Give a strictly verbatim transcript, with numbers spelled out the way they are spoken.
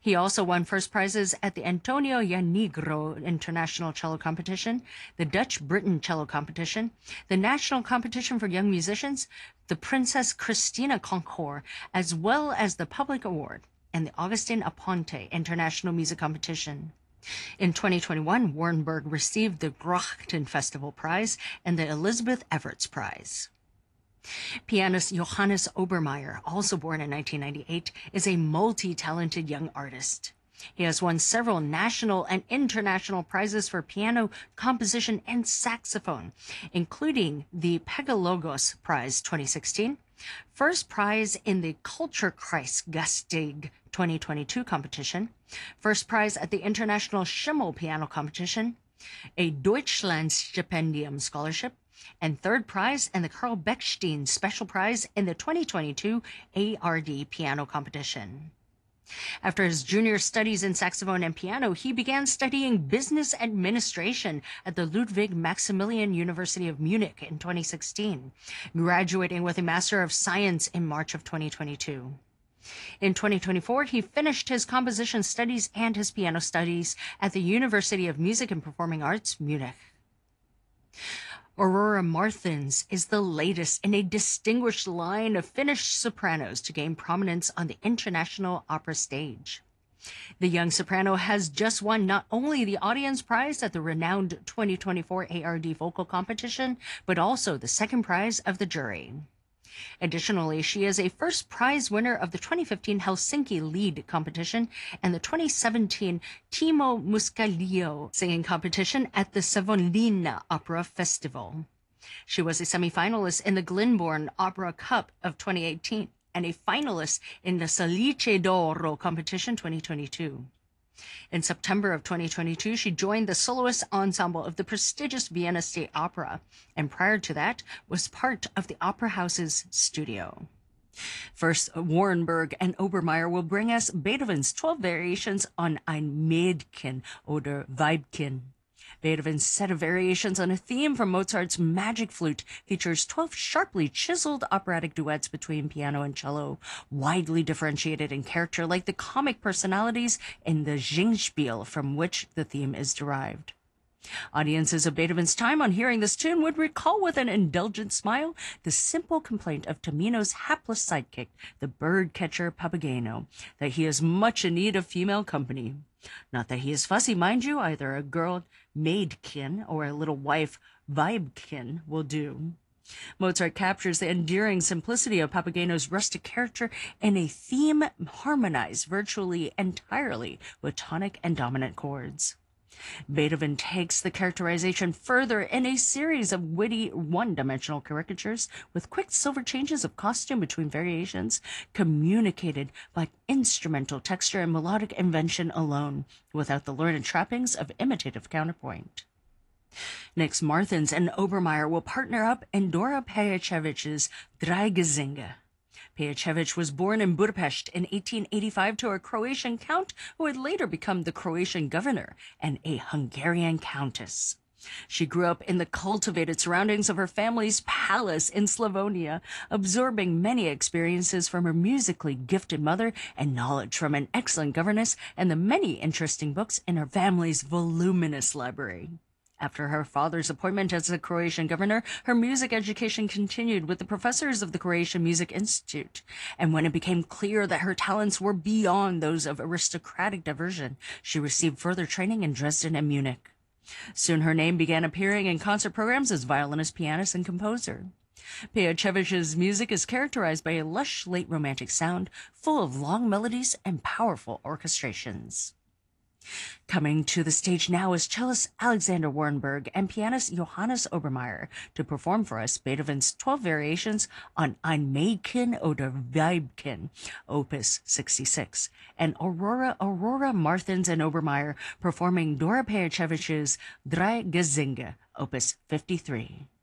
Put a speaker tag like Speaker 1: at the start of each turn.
Speaker 1: He also won first prizes at the Antonio Yanigro International Cello Competition, the Dutch-Britain Cello Competition, the National Competition for Young Musicians, the Princess Christina Concours, as well as the Public Award and the Augustin Aponte International Music Competition. In twenty twenty-one, Warnberg received the Grachten Festival Prize and the Elizabeth Everts Prize. Pianist Johannes Obermeier, also born in nineteen ninety-eight, is a multi-talented young artist. He has won several national and international prizes for piano, composition, and saxophone, including the Pegalogos Prize twenty sixteen, first prize in the Kulturkreis Gastig twenty twenty-two competition, first prize at the International Schimmel Piano Competition, a Deutschlandstipendium scholarship, and third prize in the Karl Bechstein Special Prize in the twenty twenty-two A R D Piano Competition. After his junior studies in saxophone and piano, he began studying business administration at the Ludwig Maximilian University of Munich in twenty sixteen, graduating with a Master of Science in March of twenty twenty-two. In twenty twenty-four, he finished his composition studies and his piano studies at the University of Music and Performing Arts, Munich. Aurora Martins is the latest in a distinguished line of Finnish sopranos to gain prominence on the international opera stage. The young soprano has just won not only the audience prize at the renowned twenty twenty-four A R D vocal competition, but also the second prize of the jury. Additionally, she is a first prize winner of the twenty fifteen Helsinki Lead competition and the twenty seventeen Timo Muscalio singing competition at the Savonlinna Opera Festival. She was a semifinalist in the Glyndebourne Opera Cup of twenty eighteen and a finalist in the Salice d'Oro competition twenty twenty-two. In September of twenty twenty-two, she joined the soloist ensemble of the prestigious Vienna State Opera, and prior to that was part of the Opera House's studio. First, Warnberg and Obermeier will bring us Beethoven's twelve variations on Ein Mädchen oder Weibchen. Beethoven's set of variations on a theme from Mozart's Magic Flute features twelve sharply chiseled operatic duets between piano and cello, widely differentiated in character like the comic personalities in the Singspiel from which the theme is derived. Audiences of Beethoven's time on hearing this tune would recall with an indulgent smile the simple complaint of Tamino's hapless sidekick, the bird-catcher Papageno, that he is much in need of female company. Not that he is fussy, mind you, either a girl maidkin or a little wife Weibchen will do. Mozart captures the endearing simplicity of Papageno's rustic character in a theme harmonized virtually entirely with tonic and dominant chords. Beethoven takes the characterization further in a series of witty one-dimensional caricatures with quick silver changes of costume between variations, communicated by instrumental texture and melodic invention alone, without the learned trappings of imitative counterpoint. Next, Martins and Obermeier will partner up in Dora Pejacevich's Drei Gesänge. Pejacevich was born in Budapest in eighteen eighty-five to a Croatian count who would later become the Croatian governor and a Hungarian countess. She grew up in the cultivated surroundings of her family's palace in Slavonia, absorbing many experiences from her musically gifted mother and knowledge from an excellent governess and the many interesting books in her family's voluminous library. After her father's appointment as the Croatian governor, her music education continued with the professors of the Croatian Music Institute, and when it became clear that her talents were beyond those of aristocratic diversion, she received further training in Dresden and Munich. Soon her name began appearing in concert programs as violinist, pianist, and composer. Pejacevich's music is characterized by a lush late romantic sound, full of long melodies and powerful orchestrations. Coming to the stage now is cellist Alexander Warnberg and pianist Johannes Obermeier to perform for us Beethoven's twelve variations on Ein Mädchen oder Weibchen, Opus sixty-six, and Aurora Aurora Martins and Obermeier performing Dora Pejacevich's Drei Gesänge, Opus fifty-three.